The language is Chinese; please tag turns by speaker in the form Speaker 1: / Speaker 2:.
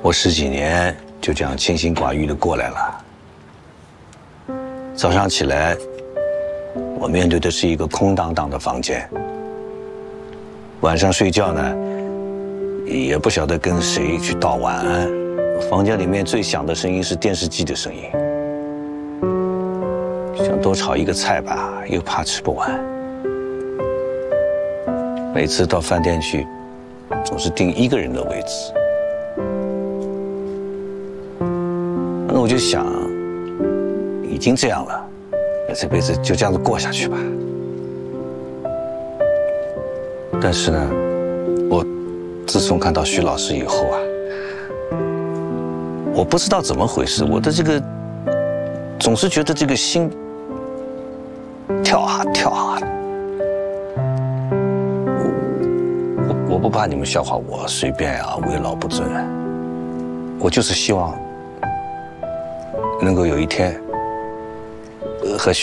Speaker 1: 我10几年就这样清心寡欲的过来了。早上起来，我面对的是一个空荡荡的房间。晚上睡觉呢，也不晓得跟谁去道晚安。房间里面最响的声音是电视机的声音。想多炒一个菜吧，又怕吃不完。每次到饭店去，总是订1个人的位置。那我就想，已经这样了，那这辈子就这样子过下去吧。但是呢，我自从看到徐老师以后啊，我不知道怎么回事，我的这个总是觉得这个心跳啊跳啊。我不怕你们笑话我随便啊，为老不尊。我就是希望能够有一天和